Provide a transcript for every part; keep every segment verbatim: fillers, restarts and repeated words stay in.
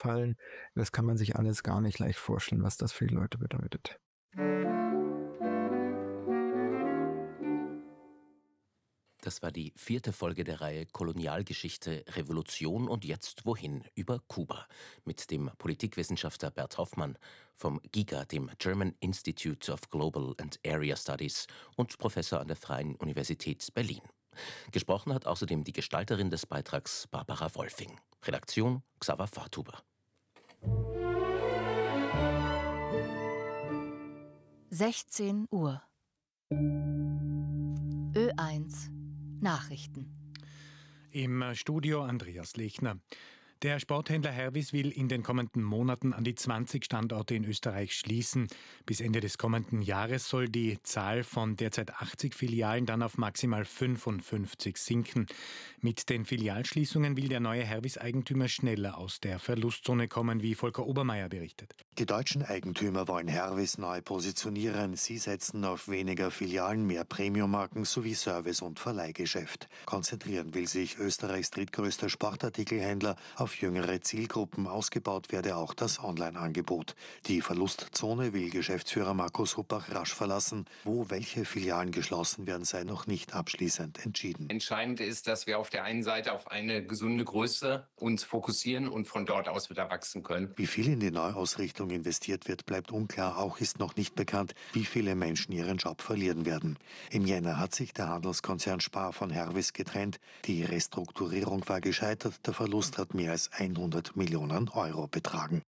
wegfallen. Das kann man sich alles gar nicht leicht vorstellen, was das für die Leute bedeutet. Das war die vierte Folge der Reihe Kolonialgeschichte, Revolution und jetzt wohin über Kuba mit dem Politikwissenschaftler Bert Hoffmann vom GIGA, dem German Institute of Global and Area Studies und Professor an der Freien Universität Berlin. Gesprochen hat außerdem die Gestalterin des Beitrags Barbara Wolfing. Redaktion Xaver Farthuber. sechzehn Uhr. Ö eins Nachrichten. Im Studio Andreas Lechner. Der Sporthändler Hervis will in den kommenden Monaten an die zwanzig Standorte in Österreich schließen. Bis Ende des kommenden Jahres soll die Zahl von derzeit achtzig Filialen dann auf maximal fünfundfünfzig sinken. Mit den Filialschließungen will der neue Hervis-Eigentümer schneller aus der Verlustzone kommen, wie Volker Obermeier berichtet. Die deutschen Eigentümer wollen Hervis neu positionieren. Sie setzen auf weniger Filialen, mehr Premiummarken sowie Service- und Verleihgeschäft. Konzentrieren will sich Österreichs drittgrößter Sportartikelhändler auf jüngere Zielgruppen. Ausgebaut werde auch das Online-Angebot. Die Verlustzone will Geschäftsführer Markus Huppach rasch verlassen. Wo welche Filialen geschlossen werden, sei noch nicht abschließend entschieden. Entscheidend ist, dass wir auf der einen Seite auf eine gesunde Größe uns fokussieren und von dort aus wieder wachsen können. Wie viel in die Neuausrichtung investiert wird, bleibt unklar. Auch ist noch nicht bekannt, wie viele Menschen ihren Job verlieren werden. Im Jänner hat sich der Handelskonzern Spar von Hervis getrennt. Die Restrukturierung war gescheitert. Der Verlust hat mehr als hundert Millionen Euro betragen.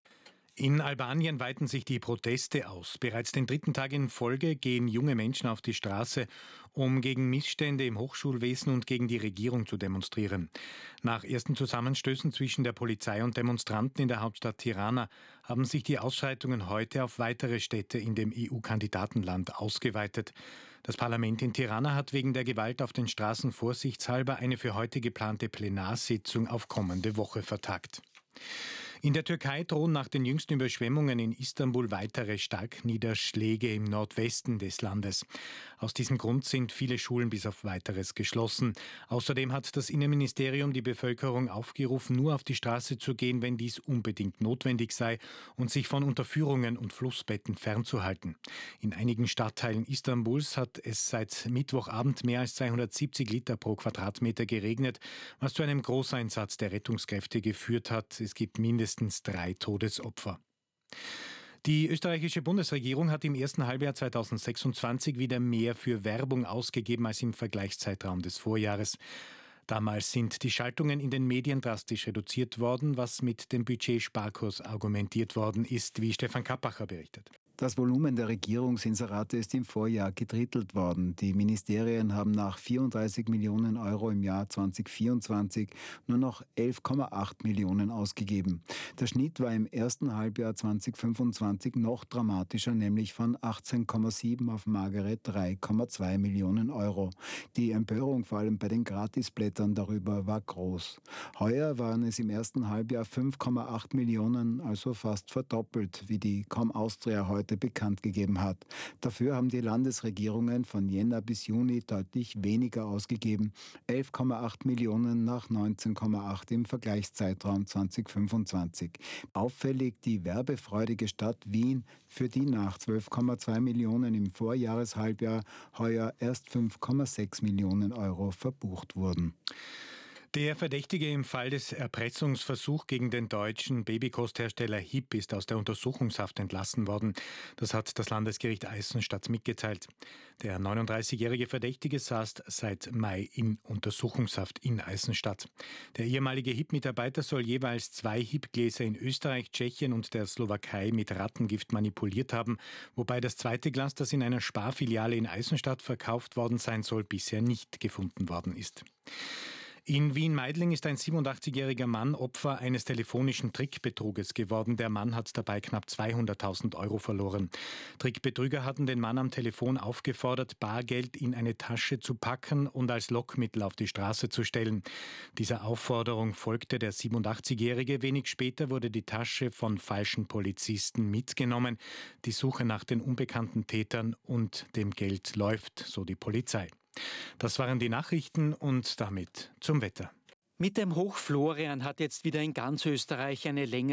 In Albanien weiten sich die Proteste aus. Bereits den dritten Tag in Folge gehen junge Menschen auf die Straße, um gegen Missstände im Hochschulwesen und gegen die Regierung zu demonstrieren. Nach ersten Zusammenstößen zwischen der Polizei und Demonstranten in der Hauptstadt Tirana haben sich die Ausschreitungen heute auf weitere Städte in dem E U-Kandidatenland ausgeweitet. Das Parlament in Tirana hat wegen der Gewalt auf den Straßen vorsichtshalber eine für heute geplante Plenarsitzung auf kommende Woche vertagt. In der Türkei drohen nach den jüngsten Überschwemmungen in Istanbul weitere Starkniederschläge im Nordwesten des Landes. Aus diesem Grund sind viele Schulen bis auf Weiteres geschlossen. Außerdem hat das Innenministerium die Bevölkerung aufgerufen, nur auf die Straße zu gehen, wenn dies unbedingt notwendig sei und sich von Unterführungen und Flussbetten fernzuhalten. In einigen Stadtteilen Istanbuls hat es seit Mittwochabend mehr als zweihundertsiebzig Liter pro Quadratmeter geregnet, was zu einem Großeinsatz der Rettungskräfte geführt hat. Es gibt mindestens drei Todesopfer. Die österreichische Bundesregierung hat im ersten Halbjahr zweitausendsechsundzwanzig wieder mehr für Werbung ausgegeben als im Vergleichszeitraum des Vorjahres. Damals sind die Schaltungen in den Medien drastisch reduziert worden, was mit dem Budgetsparkurs argumentiert worden ist, wie Stefan Kappacher berichtet. Das Volumen der Regierungsinserate ist im Vorjahr gedrittelt worden. Die Ministerien haben nach vierunddreißig Millionen Euro im Jahr zweitausendvierundzwanzig nur noch elf Komma acht Millionen ausgegeben. Der Schnitt war im ersten Halbjahr zweitausendfünfundzwanzig noch dramatischer, nämlich von achtzehn Komma sieben auf magere drei Komma zwei Millionen Euro. Die Empörung vor allem bei den Gratisblättern darüber war groß. Heuer waren es im ersten Halbjahr fünf Komma acht Millionen, also fast verdoppelt, wie die Com Austria heute bekannt gegeben hat. Dafür haben die Landesregierungen von Jänner bis Juni deutlich weniger ausgegeben. elf Komma acht Millionen nach neunzehn Komma acht im Vergleichszeitraum zweitausendfünfundzwanzig. Auffällig die werbefreudige Stadt Wien, für die nach zwölf Komma zwei Millionen im Vorjahreshalbjahr heuer erst fünf Komma sechs Millionen Euro verbucht wurden. Der Verdächtige im Fall des Erpressungsversuchs gegen den deutschen Babykosthersteller H I P ist aus der Untersuchungshaft entlassen worden. Das hat das Landesgericht Eisenstadt mitgeteilt. Der neununddreißigjährige Verdächtige saß seit Mai in Untersuchungshaft in Eisenstadt. Der ehemalige H I P-Mitarbeiter soll jeweils zwei H I P-Gläser in Österreich, Tschechien und der Slowakei mit Rattengift manipuliert haben, wobei das zweite Glas, das in einer Sparfiliale in Eisenstadt verkauft worden sein soll, bisher nicht gefunden worden ist. In Wien-Meidling ist ein siebenundachtzigjähriger Mann Opfer eines telefonischen Trickbetruges geworden. Der Mann hat dabei knapp zweihunderttausend Euro verloren. Trickbetrüger hatten den Mann am Telefon aufgefordert, Bargeld in eine Tasche zu packen und als Lockmittel auf die Straße zu stellen. Dieser Aufforderung folgte der siebenundachtzigjährige. Wenig später wurde die Tasche von falschen Polizisten mitgenommen. Die Suche nach den unbekannten Tätern und dem Geld läuft, so die Polizei. Das waren die Nachrichten und damit zum Wetter. Mit dem Hoch Florian hat jetzt wieder in ganz Österreich eine längere